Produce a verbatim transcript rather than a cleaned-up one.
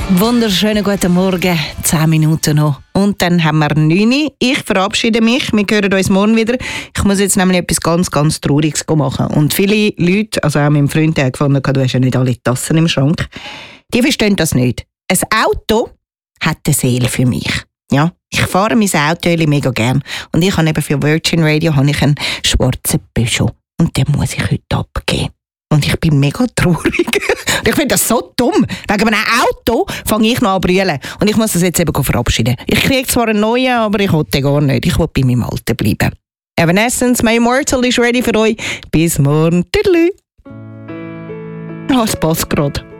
Wunderschönen guten Morgen, zehn Minuten noch. Und dann haben wir neun. Ich verabschiede mich, wir hören uns morgen wieder. Ich muss jetzt nämlich etwas ganz, ganz Trauriges machen. Und viele Leute, also auch mein Freund, der gefunden hat, du hast ja nicht alle Tassen im Schrank, die verstehen das nicht. Ein Auto hat eine Seele für mich. Ja, ich fahre mein Auto mega gern. Und ich habe eben für Virgin Radio habe ich einen schwarzen Peugeot. Und den muss ich heute abgeben. Und ich bin mega traurig. Ich finde das so dumm. Wegen einem Auto fange ich noch an zu brüllen. Und ich muss das jetzt eben verabschieden. Ich kriege zwar einen neuen, aber ich will den gar nicht. Ich will bei meinem Alten bleiben. Evanescence, My Immortal ist ready für euch. Bis morgen. Tüdelü. Ah, es passt gerade.